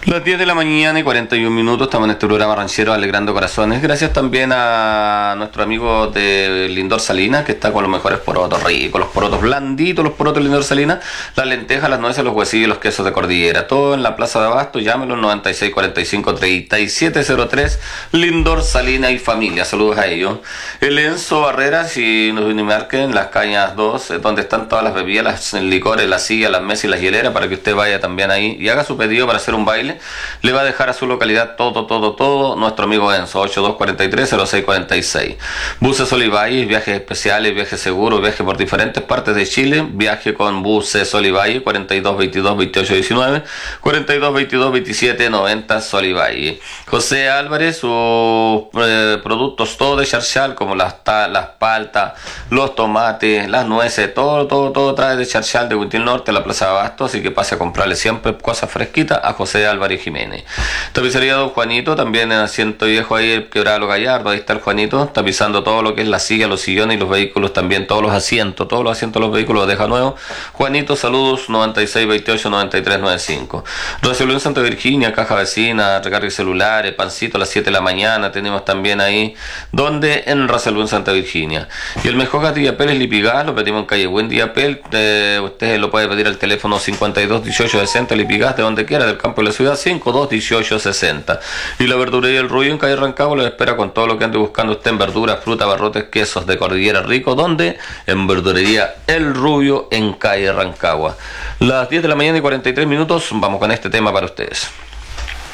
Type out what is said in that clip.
Las 10 de la mañana y 41 minutos estamos en este programa ranchero Alegrando Corazones. Gracias también a nuestro amigo de Lindor Salinas, que está con los mejores porotos ricos, los porotos blanditos, los porotos de Lindor Salinas, las lentejas, las nueces, los huesillos y los quesos de cordillera. Todo en la Plaza de Abasto, llámenlo 9645-3703, Lindor Salinas y familia. Saludos a ellos. El Enzo Barreras y nos marquen las cañas 2, donde están todas las bebidas, las licores, las sillas, las mesas y las hieleras, para que usted vaya también ahí y haga su pedido para hacer un baile. Le va a dejar a su localidad todo nuestro amigo Enzo, 8243-0646. Buses Olivalle, viajes especiales, viajes seguros, viajes por diferentes partes de Chile, viaje con Buses Olivalle, 4222-2819, 4222-2790 Solivalle. José Álvarez, sus productos todo de Charchal, como las paltas, los tomates, las nueces, todo trae de Charchal, de Huitil Norte, a la Plaza de Abasto, así que pase a comprarle siempre cosas fresquitas a José Álvarez Jiménez. Tapicería Don Juanito, también en asiento viejo ahí, el Quebrado Los Gallardos, ahí está el Juanito, tapizando todo lo que es la silla, los sillones y los vehículos, también todos los asientos de los vehículos los deja nuevos. Juanito, saludos, 9628-9395. Recibió en Santa Virginia, caja vecina, recargue celulares, pancito a las 7 de la mañana, tenemos también ahí, donde en Racelú en Santa Virginia. Y el mejor Gatilla Pérez Lipigas, lo pedimos en calle Buen Día Pel, usted lo puede pedir al teléfono 521860 Lipigas, de donde quiera, del campo de la ciudad, 521860. Y la verdurería El Rubio en calle Rancagua lo espera con todo lo que ande buscando usted en verduras, frutas, barrotes, quesos de cordillera rico, donde en verdurería El Rubio en calle Rancagua. Las 10 de la mañana y 43 minutos, vamos con este tema para ustedes.